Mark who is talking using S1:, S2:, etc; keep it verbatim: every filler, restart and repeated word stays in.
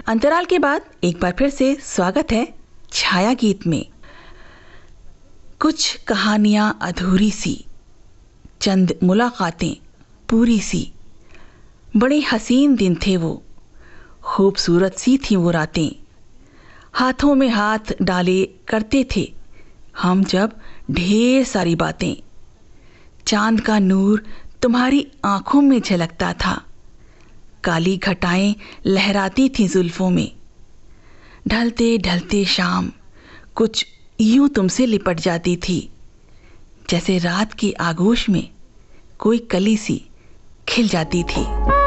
S1: अंतराल के बाद एक बार फिर से स्वागत है छाया गीत में। कुछ कहानियां अधूरी सी, चंद मुलाकातें पूरी सी। बड़े हसीन दिन थे वो, खूबसूरत सी थी वो रातें। हाथों में हाथ डाले करते थे हम जब ढेर सारी बातें। चांद का नूर तुम्हारी आंखों में झलकता था, काली घटाएं लहराती थीं जुल्फों में। ढलते ढलते शाम कुछ यूं तुमसे लिपट जाती थी, जैसे रात की आगोश में कोई कली सी खिल जाती थी।